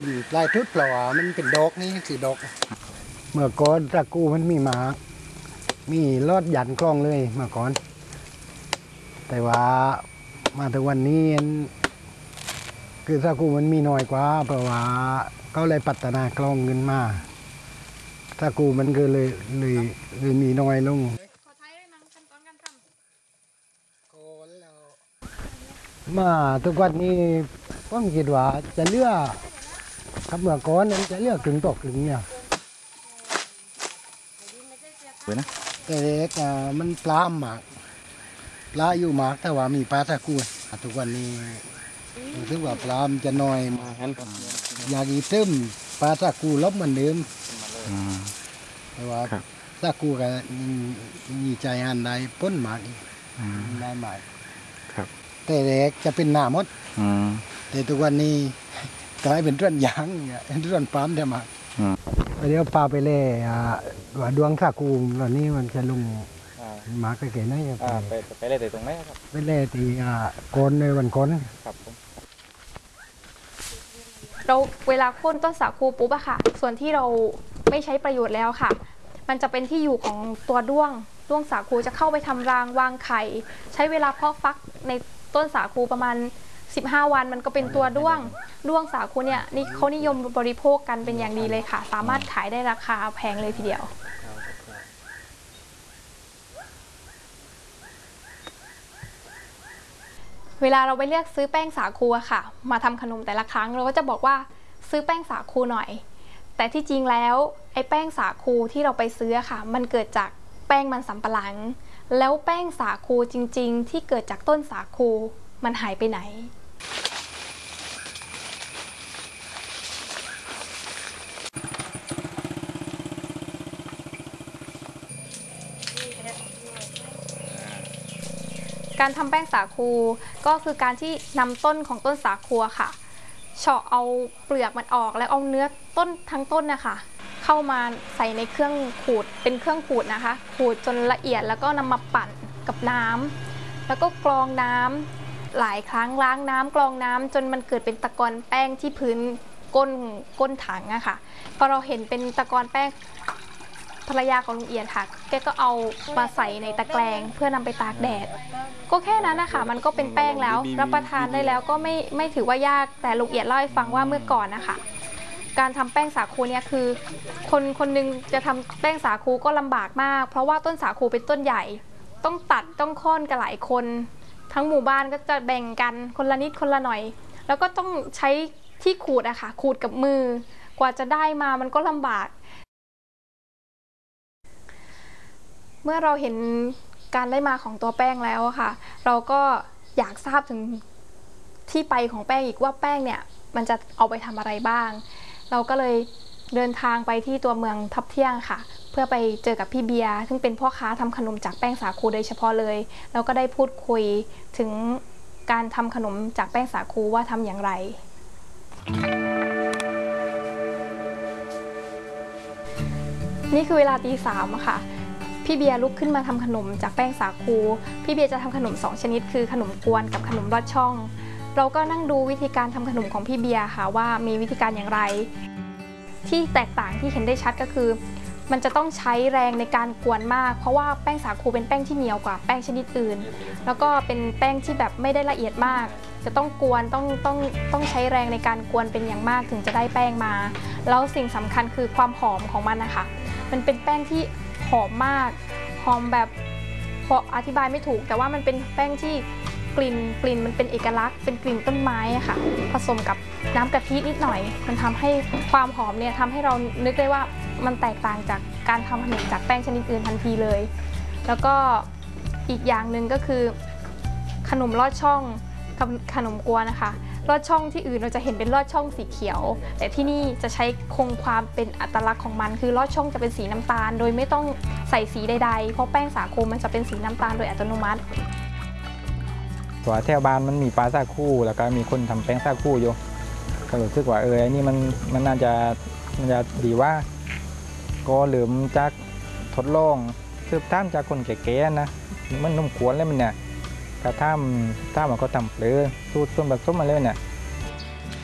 อยู่ปลายทุดเปล่ามันเป็นดอกนี่คือดอกเมื่อก่อนตะกูมันมีหมากมีลอดหยันกล้องเลยเมื่อก่อนแต่ว่ามาถึงวันนี้คือตะกูมันมีน้อยกว่าเพราะว่าเขาเลยพัฒนากล้องเงินมาตะกูมันก็เลยมีน้อยลงมาทุกวันนี้ผมคิดว่าจะเลือกครับเมื่อก่อนนั้นจะเลือกกึ่งตกกึ่งเนี่ยแต่เด็กมันปลาหมากปลาอยู่หมากแต่ว่ามีปลาตะกูทุกวันนี้รู้สึกว่าปลามันจะน้อยมาอยากอีเติมปลาตะกูลบเหมือนเดิมแต่ว่าตะกูก็มีใจหันได้พ้นหมากได้หมากแต่เด็กจะเป็นหน้ามดแต่ทุกวันนี้กลายเป็นต้นยางต้นปาล์มได้มาเดี๋ยวพาไปเล่ว่าดวงตะกูตอนนี้มันจะลงหมากไปเก๋ไหนไปเล่แต่ตรงไหนครับไปเล่ที่โกนในวันโกนครับผมเราเวลาโค่นต้นสาคูปุ๊บอะค่ะส่วนที่เราไม่ใช้ประโยชน์แล้วค่ะมันจะเป็นที่อยู่ของตัวด้วงสาคูจะเข้าไปทำรังวางไข่ใช้เวลาเพาะฟักในต้นสาคูประมาณ15 วันมันก็เป็นตัวด้วงสาคูเนี่ยนี่เขานิยมบริโภคกันเป็นอย่างดีเลยค่ะสามารถขายได้ราคาแพงเลยทีเดียวเวลาเราไปเลือกซื้อแป้งสาคูอะค่ะมาทำขนมแต่ละครั้งเราก็จะบอกว่าซื้อแป้งสาคูหน่อยแต่ที่จริงแล้วไอ้แป้งสาคูที่เราไปซื้อค่ะมันเกิดจากแป้งมันสำปะหลังแล้วแป้งสาคูจริงๆที่เกิดจากต้นสาคูมันหายไปไหนการทำแป้งสาคูก็คือการที่นำต้นของต้นสาคูค่ะเฉาะเอาเปลือกมันออกแล้วเอาเนื้อต้นทั้งต้นนะคะเข้ามาใส่ในเครื่องขูดเป็นเครื่องขูดนะคะขูดจนละเอียดแล้วก็นำมาปั่นกับน้ำแล้วก็กรองน้ำหลายครั้งล้างน้ำกรองน้ำจนมันเกิดเป็นตะกอนแป้งที่พื้นก้นถังอะค่ะพอเราเห็นเป็นตะกอนแป้งภรรยาของลุงเอียดค่ะแกก็เอามาใส่ในตะแกรงเพื่อนำไปตากแดดก็แค่นั้นนะคะมันก็เป็นแป้งแล้วรับประทานได้แล้วก็ไม่ถือว่ายากแต่ลุงเอียดเล่าให้ฟังว่าเมื่อก่อนนะคะการทำแป้งสาคูเนี่ยคือคนนึงจะทำแป้งสาคูก็ลำบากมากเพราะว่าต้นสาคูเป็นต้นใหญ่ต้องตัดต้องค้อนกันหลายคนทั้งหมู่บ้านก็จะแบ่งกันคนละนิดคนละหน่อยแล้วก็ต้องใช้ที่ขูดอะค่ะขูดกับมือกว่าจะได้มามันก็ลำบากเมื่อเราเห็นการได้มาของตัวแป้งแล้วค่ะเราก็อยากทราบถึงที่ไปของแป้งอีกว่าแป้งเนี่ยมันจะเอาไปทำอะไรบ้างเราก็เลยเดินทางไปที่ตัวเมืองทับเที่ยงค่ะเพื่อไปเจอกับพี่เบียร์ซึ่งเป็นพ่อค้าทำขนมจากแป้งสาคูโดยเฉพาะเลยแล้วก็ได้พูดคุยถึงการทำขนมจากแป้งสาคูว่าทำอย่างไรนี่คือเวลาตี 3ค่ะพี่เบียร์ลุกขึ้นมาทำขนมจากแป้งสาคูพี่เบียร์จะทำขนม2 ชนิดคือขนมกวนกับขนมลอดช่องเราก็นั่งดูวิธีการทำขนมของพี่เบียร์ค่ะว่ามีวิธีการอย่างไรที่แตกต่างที่เห็นได้ชัดก็คือมันจะต้องใช้แรงในการกวนมากเพราะว่าแป้งสาคูเป็นแป้งที่เหนียวกว่าแป้งชนิดอื่นแล้วก็เป็นแป้งที่แบบไม่ได้ละเอียดมากจะต้องกวนต้องใช้แรงในการกวนเป็นอย่างมากถึงจะได้แป้งมาแล้วสิ่งสำคัญคือความหอมของมันนะคะมันเป็นแป้งที่หอมมากหอมแบบพออธิบายไม่ถูกแต่ว่ามันเป็นแป้งที่กลิ่นมันเป็นเอกลักษณ์เป็นกลิ่นต้นไม้อะค่ะผสมกับน้ำกะทินิดหน่อยมันทำให้ความหอมเนี่ยทำให้เรานึกได้ว่ามันแตกต่างจากการทำขนมจากแป้งชนิดอื่นทันทีเลยแล้วก็อีกอย่างหนึ่งก็คือขนมลอดช่องกับขนมกวนนะคะลอดช่องที่อื่นเราจะเห็นเป็นลอดช่องสีเขียวแต่ที่นี่จะใช้คงความเป็นอัตลักษณ์ของมันคือลอดช่องจะเป็นสีน้ำตาลโดยไม่ต้องใส่สีใดๆเพราะแป้งสาคูมันจะเป็นสีน้ำตาลโดยอัตโนมัติตัวแถวบ้านมันมีปลาสาคูแล้วก็มีคนทำแป้งสาคูอยู่ก็รู้สึกว่าอันนี้มันน่าจะดีว่าก็เหลือมจากทดลองสืบท่ามจากคนแก่ๆนะมันนุ่มขวนแล้วมันเนี่ยกระท่ามมันก็ทำเปลือกสูตรส่วนผสมมาเลยเนี่ย